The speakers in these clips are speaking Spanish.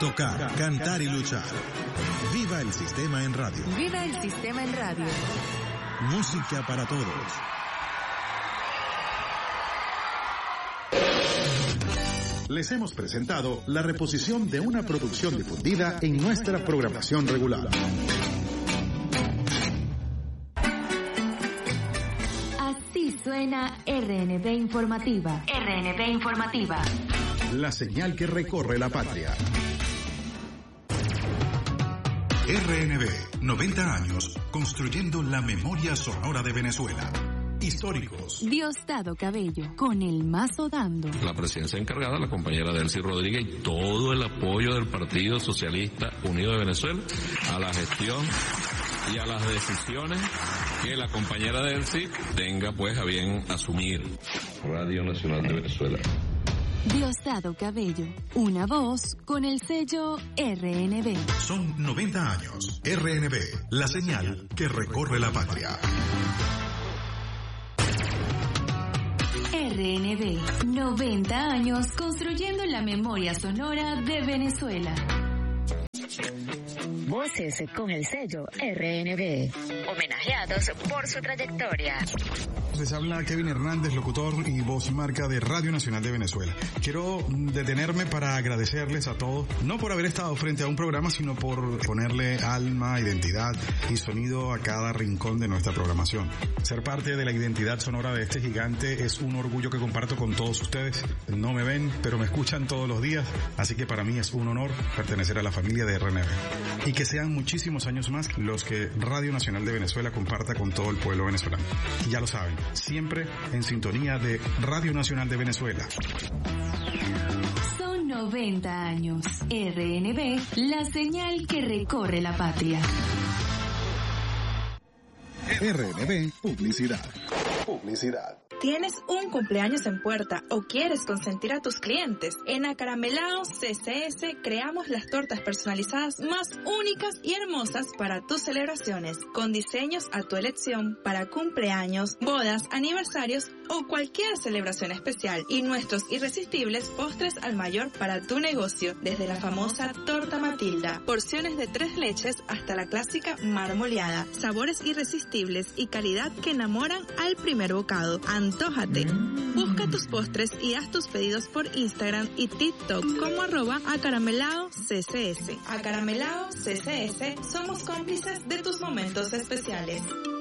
tocar, cantar y luchar. Viva el sistema en radio. Viva el sistema en radio. Música para todos. Les hemos presentado la reposición de una producción difundida en nuestra programación regular. Así suena RNB Informativa. RNB Informativa. La señal que recorre la patria. RNB, 90 años, construyendo la memoria sonora de Venezuela. Históricos. Diosdado Cabello, con el mazo dando. La presidencia encargada, la compañera Delcy Rodríguez, y todo el apoyo del Partido Socialista Unido de Venezuela a la gestión y a las decisiones que la compañera Delcy tenga pues a bien asumir. Radio Nacional de Venezuela. Diosdado Cabello, una voz con el sello RNB. Son 90 años. RNB, la señal que recorre la patria. RNB, 90 años construyendo la memoria sonora de Venezuela. Voces con el sello RNB, homenajeados por su trayectoria. Les habla Kevin Hernández, locutor y voz y marca de Radio Nacional de Venezuela. Quiero detenerme para agradecerles a todos, no por haber estado frente a un programa, sino por ponerle alma, identidad y sonido a cada rincón de nuestra programación. Ser parte de la identidad sonora de este gigante es un orgullo que comparto con todos ustedes. No me ven, pero me escuchan todos los días, así que para mí es un honor pertenecer a la familia de RNB. Y que sean muchísimos años más los que Radio Nacional de Venezuela comparta con todo el pueblo venezolano. Y ya lo saben, siempre en sintonía de Radio Nacional de Venezuela. Son 90 años. RNB, la señal que recorre la patria. RNB Publicidad. ¿Tienes un cumpleaños en puerta o quieres consentir a tus clientes? En Acaramelao CCS creamos las tortas personalizadas más únicas y hermosas para tus celebraciones, con diseños a tu elección para cumpleaños, bodas, aniversarios o cualquier celebración especial, y nuestros irresistibles postres al mayor para tu negocio, desde la famosa torta Matilda, porciones de 3 leches hasta la clásica marmoleada, sabores irresistibles y calidad que enamoran al primer bocado. Antójate. Busca tus postres y haz tus pedidos por Instagram y TikTok como @acaramelao.ccs. Acaramelao CCS, somos cómplices de tus momentos especiales.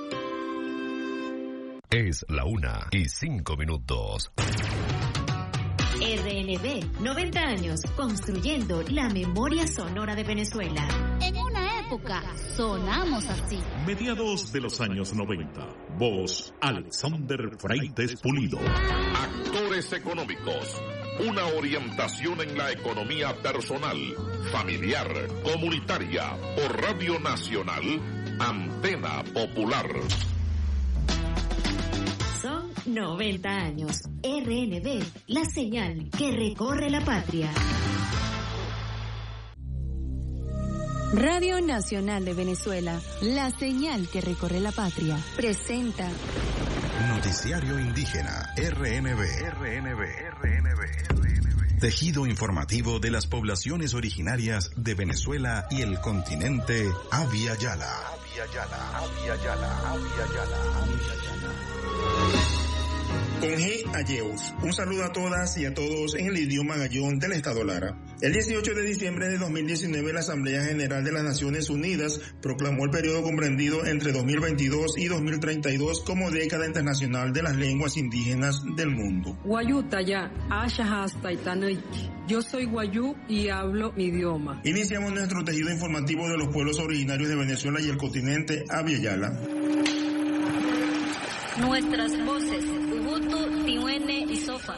Es la 1:05. RNB, 90 años construyendo la memoria sonora de Venezuela. En una época sonamos así. Mediados de los años 90. Voz Alexander Freites Pulido. Actores económicos. Una orientación en la economía personal, familiar, comunitaria. Por Radio Nacional, Antena Popular. Son 90 años. RNB, la señal que recorre la patria. Radio Nacional de Venezuela, la señal que recorre la patria, presenta Noticiario Indígena, RNB. Tejido informativo de las poblaciones originarias de Venezuela y el continente Abya Yala. Conge Ayeus. Un saludo a todas y a todos en el idioma gallón del Estado Lara. El 18 de diciembre de 2019, la Asamblea General de las Naciones Unidas proclamó el periodo comprendido entre 2022 y 2032 como década internacional de las lenguas indígenas del mundo. Yo soy guayú y hablo mi idioma. Iniciamos nuestro tejido informativo de los pueblos originarios de Venezuela y el continente Abya Yala. Nuestras voces, Ubuntu, Tiwene y Sofa.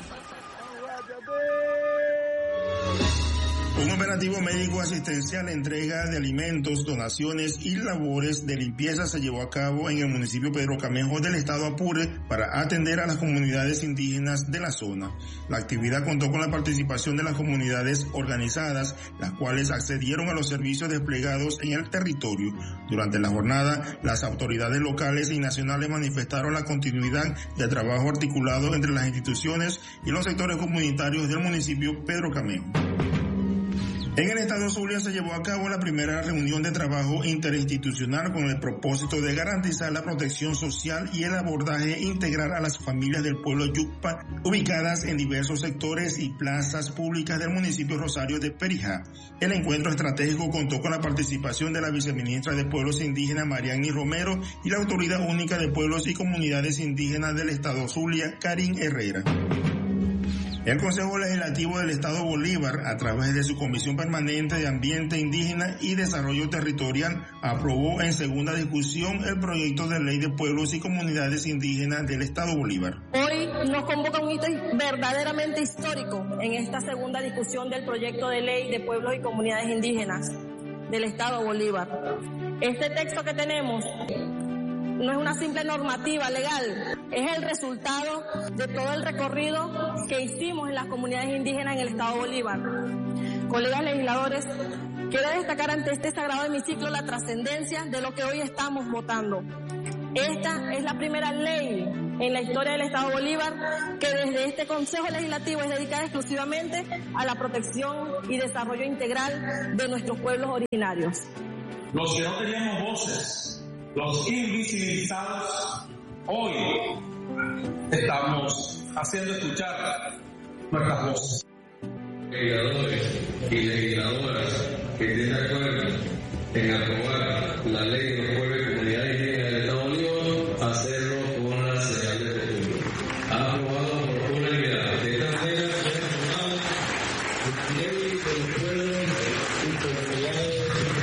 Un operativo médico asistencial, entrega de alimentos, donaciones y labores de limpieza se llevó a cabo en el municipio Pedro Camejo del estado Apure para atender a las comunidades indígenas de la zona. La actividad contó con la participación de las comunidades organizadas, las cuales accedieron a los servicios desplegados en el territorio. Durante la jornada, las autoridades locales y nacionales manifestaron la continuidad del trabajo articulado entre las instituciones y los sectores comunitarios del municipio Pedro Camejo. En el estado Zulia se llevó a cabo la primera reunión de trabajo interinstitucional con el propósito de garantizar la protección social y el abordaje integral a las familias del pueblo Yucpa, ubicadas en diversos sectores y plazas públicas del municipio Rosario de Perijá. El encuentro estratégico contó con la participación de la viceministra de Pueblos Indígenas, Mariani Romero, y la Autoridad Única de Pueblos y Comunidades Indígenas del estado Zulia, Karin Herrera. El Consejo Legislativo del Estado Bolívar, a través de su Comisión Permanente de Ambiente Indígena y Desarrollo Territorial, aprobó en segunda discusión el proyecto de ley de pueblos y comunidades indígenas del Estado Bolívar. Hoy nos convoca un hito verdaderamente histórico en esta segunda discusión del proyecto de ley de pueblos y comunidades indígenas del Estado Bolívar. Este texto que tenemos no es una simple normativa legal, es el resultado de todo el recorrido que hicimos en las comunidades indígenas en el Estado Bolívar. Colegas legisladores, quiero destacar ante este sagrado hemiciclo la trascendencia de lo que hoy estamos votando. Esta es la primera ley en la historia del Estado Bolívar que desde este Consejo Legislativo es dedicada exclusivamente a la protección y desarrollo integral de nuestros pueblos originarios. Los que no teníamos voces, los invisibilizados, hoy estamos haciendo escuchar nuestras voces. Legisladores y legisladoras que estén de acuerdo en aprobar la ley de los pueblos y comunidades indígenas del Estado Bolívar, hacerlo con la señal de futuro. Aprobado por unanimidad. De esta manera se ha aprobado la ley de los pueblos y comunidades.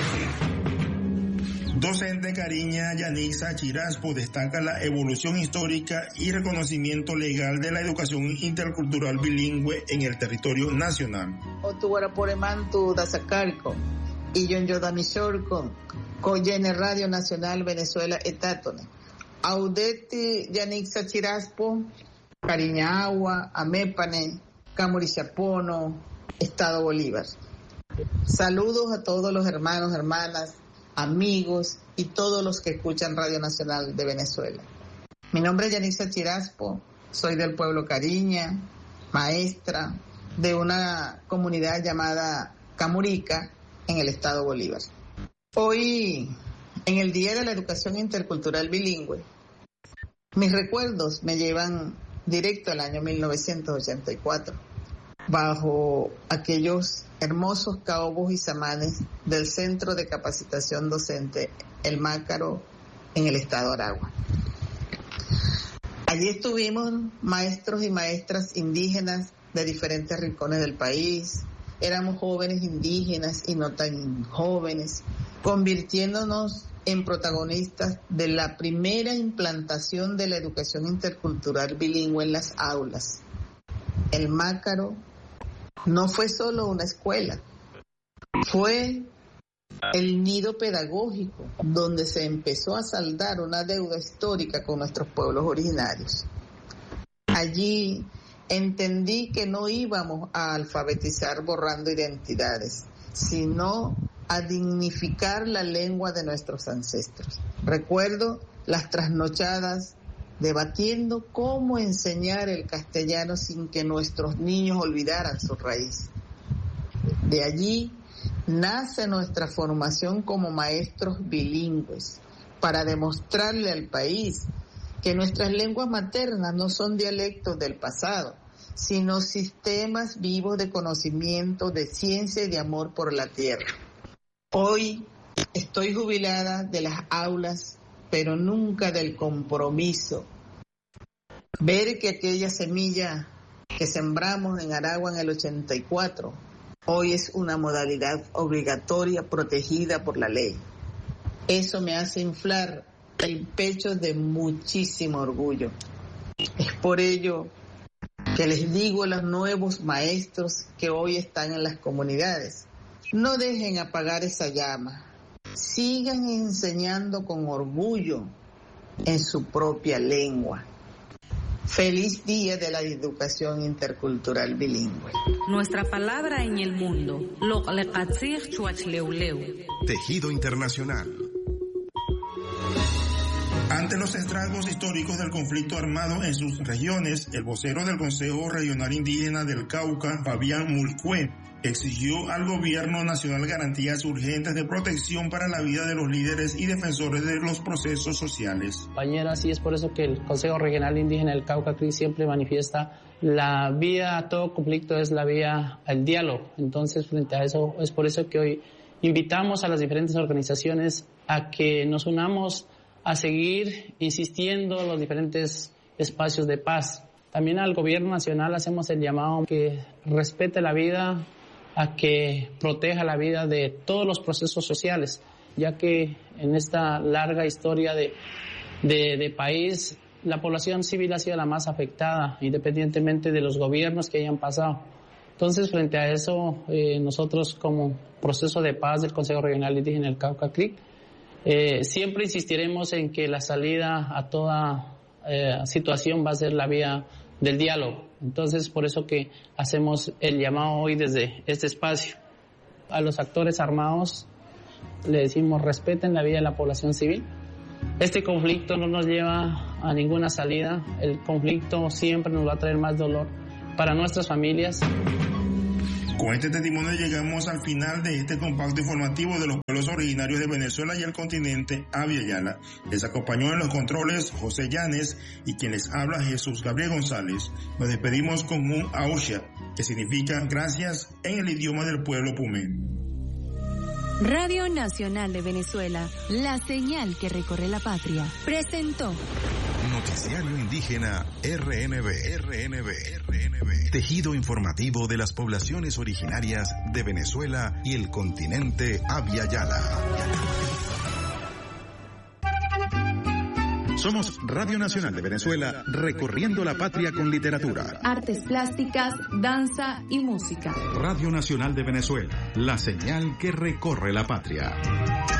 Docente Cariña Yanixa Chiraspo destaca la evolución histórica y reconocimiento legal de la educación intercultural bilingüe en el territorio nacional. Otuguaraporemantu Dazacarco y Yonyodamishorco, Coyene Radio Nacional Venezuela Etatone. Audeti Yanixa Chiraspo, Cariña Agua, Amépane, Camurichapono, Estado Bolívar. Saludos a todos los hermanos, hermanas, amigos y todos los que escuchan Radio Nacional de Venezuela. Mi nombre es Yanixa Chiraspo, soy del pueblo Cariña, maestra de una comunidad llamada Camurica en el estado Bolívar. Hoy, en el Día de la Educación Intercultural Bilingüe, mis recuerdos me llevan directo al año 1984, bajo aquellos hermosos caobos y samanes del Centro de Capacitación Docente El Mácaro en el estado Aragua. Allí estuvimos maestros y maestras indígenas de diferentes rincones del país. Éramos jóvenes indígenas y no tan jóvenes, convirtiéndonos en protagonistas de la primera implantación de la educación intercultural bilingüe en las aulas. El Mácaro no fue solo una escuela, fue el nido pedagógico donde se empezó a saldar una deuda histórica con nuestros pueblos originarios. Allí entendí que no íbamos a alfabetizar borrando identidades, sino a dignificar la lengua de nuestros ancestros. Recuerdo las trasnochadas debatiendo cómo enseñar el castellano sin que nuestros niños olvidaran su raíz. De allí nace nuestra formación como maestros bilingües, para demostrarle al país que nuestras lenguas maternas no son dialectos del pasado, sino sistemas vivos de conocimiento, de ciencia y de amor por la tierra. Hoy estoy jubilada de las aulas, pero nunca del compromiso. Ver que aquella semilla que sembramos en Aragua en el 84, hoy es una modalidad obligatoria protegida por la ley. Eso me hace inflar el pecho de muchísimo orgullo. Es por ello que les digo a los nuevos maestros que hoy están en las comunidades, no dejen apagar esa llama. Sigan enseñando con orgullo en su propia lengua. Feliz Día de la Educación Intercultural Bilingüe. Nuestra palabra en el mundo. Tejido Internacional. Ante los estragos históricos del conflicto armado en sus regiones, el vocero del Consejo Regional Indígena del Cauca, Fabián Mulcué, exigió al gobierno nacional garantías urgentes de protección para la vida de los líderes y defensores de los procesos sociales. Compañeras, y es por eso que el Consejo Regional Indígena del Cauca CRIC siempre manifiesta la vía a todo conflicto es la vía al diálogo. Entonces, frente a eso, es por eso que hoy invitamos a las diferentes organizaciones a que nos unamos a seguir insistiendo en los diferentes espacios de paz. También al gobierno nacional hacemos el llamado a que respete la vida, a que proteja la vida de todos los procesos sociales, ya que en esta larga historia de país, la población civil ha sido la más afectada, independientemente de los gobiernos que hayan pasado. Entonces, frente a eso, nosotros como proceso de paz del Consejo Regional Indígena del Cauca CRIC, siempre insistiremos en que la salida a toda situación va a ser la vía del diálogo. Entonces, por eso que hacemos el llamado hoy desde este espacio. A los actores armados le decimos respeten la vida de la población civil. Este conflicto no nos lleva a ninguna salida. El conflicto siempre nos va a traer más dolor para nuestras familias. Con este testimonio llegamos al final de este compacto informativo de los pueblos originarios de Venezuela y el continente, Abya Yala. Les acompañó en los controles José Llanes y quien les habla Jesús Gabriel González. Nos despedimos con un Ausha, que significa gracias en el idioma del pueblo Pumé. Radio Nacional de Venezuela, la señal que recorre la patria, presentó Noticiario Indígena RNB. Tejido informativo de las poblaciones originarias de Venezuela y el continente Abya Yala. Somos Radio Nacional de Venezuela, recorriendo la patria con literatura, artes plásticas, danza y música. Radio Nacional de Venezuela, la señal que recorre la patria.